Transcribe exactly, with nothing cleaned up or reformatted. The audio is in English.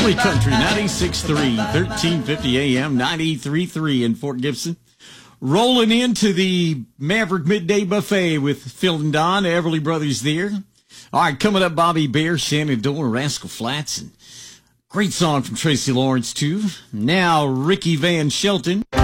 Family Country, ninety-six point three, thirteen fifty A M, ninety-three point three in Fort Gibson. Rolling into the Maverick Midday Buffet with Phil and Don, Everly Brothers there. All right, coming up, Bobby Bear, Shenandoah, Rascal Flatts, and great song from Tracy Lawrence, too. Now, Ricky Van Shelton.